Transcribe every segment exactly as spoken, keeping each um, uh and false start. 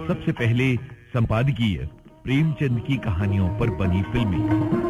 सबसे पहले संपादकीय प्रेमचंद की कहानियों पर बनी फिल्में।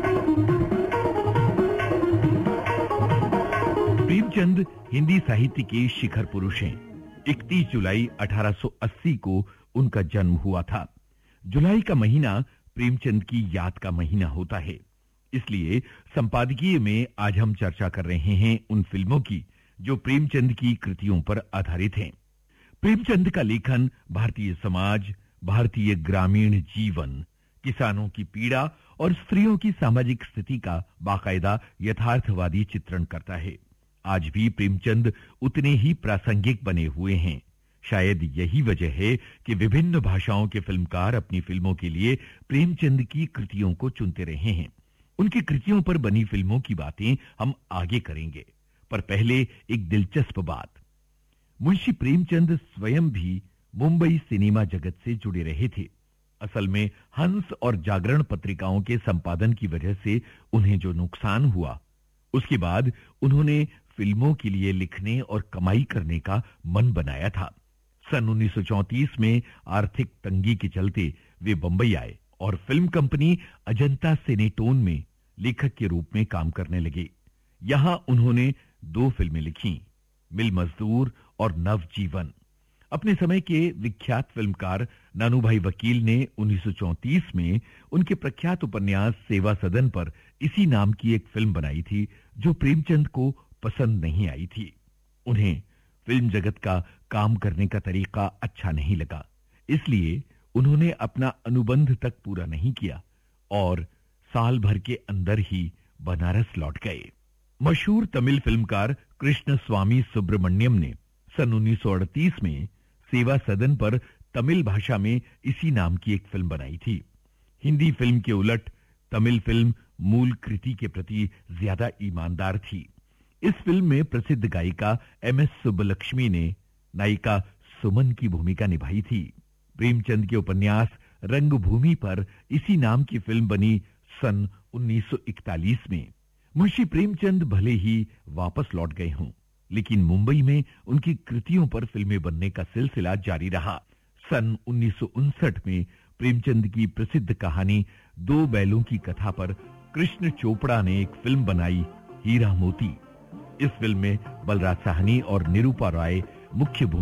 प्रेमचंद हिंदी साहित्य के शिखर पुरुष हैं। इकतीस जुलाई अठारह सौ अस्सी को उनका जन्म हुआ था। जुलाई का महीना प्रेमचंद की याद का महीना होता है, इसलिए संपादकीय में आज हम चर्चा कर रहे हैं उन फिल्मों की जो प्रेमचंद की कृतियों पर आधारित हैं। प्रेमचंद का लेखन भारतीय समाज, भारतीय ग्रामीण जीवन, किसानों की पीड़ा और स्त्रियों की सामाजिक स्थिति का बाकायदा यथार्थवादी चित्रण करता है। आज भी प्रेमचंद उतने ही प्रासंगिक बने हुए हैं। शायद यही वजह है कि विभिन्न भाषाओं के फिल्मकार अपनी फिल्मों के लिए प्रेमचंद की कृतियों को चुनते रहे हैं। उनकी कृतियों पर बनी फिल्मों की बातें हम आगे करेंगे, पर पहले एक दिलचस्प बात। मुंशी प्रेमचंद स्वयं भी मुंबई सिनेमा जगत से जुड़े रहे थे। असल में हंस और जागरण पत्रिकाओं के संपादन की वजह से उन्हें जो नुकसान हुआ, उसके बाद उन्होंने फिल्मों के लिए लिखने और कमाई करने का मन बनाया था। सन उन्नीस सौ चौंतीस में आर्थिक तंगी के चलते वे बंबई आए और फिल्म कंपनी अजंता सिनेटोन में लेखक के रूप में काम करने लगे। यहां उन्होंने दो फिल्में लिखीं, मिल मजदूर और नवजीवन। अपने समय के विख्यात फिल्मकार नानूभाई वकील ने उन्नीस सौ चौंतीस में उनके प्रख्यात उपन्यास सेवा सदन पर इसी नाम की एक फिल्म बनाई थी, जो प्रेमचंद को पसंद नहीं आई थी। उन्हें फिल्म जगत का काम करने का तरीका अच्छा नहीं लगा, इसलिए उन्होंने अपना अनुबंध तक पूरा नहीं किया और साल भर के अंदर ही बनारस लौट गए। मशहूर तमिल फिल्मकार कृष्ण स्वामी सुब्रमण्यम ने सन उन्नीस सौ अड़तीस में सेवा सदन पर तमिल भाषा में इसी नाम की एक फिल्म बनाई थी। हिंदी फिल्म के उलट तमिल फिल्म मूल कृति के प्रति ज्यादा ईमानदार थी। इस फिल्म में प्रसिद्ध गायिका एम एस सुब्बलक्ष्मी ने नायिका सुमन की भूमिका निभाई थी। प्रेमचंद के उपन्यास रंगभूमि पर इसी नाम की फिल्म बनी सन उन्नीस सौ इकतालीस में। मुंशी प्रेमचंद भले ही वापस लौट गए हों, लेकिन मुंबई में उनकी कृतियों पर फिल्में बनने का सिलसिला जारी रहा। सन उन्नीस सौ उनसठ में प्रेमचंद की प्रसिद्ध कहानी दो बैलों की कथा पर कृष्ण चोपड़ा ने एक फिल्म बनाई, हीरा मोती। इस फिल्म में बलराज साहनी और निरूपा रॉय मुख्य भूमिका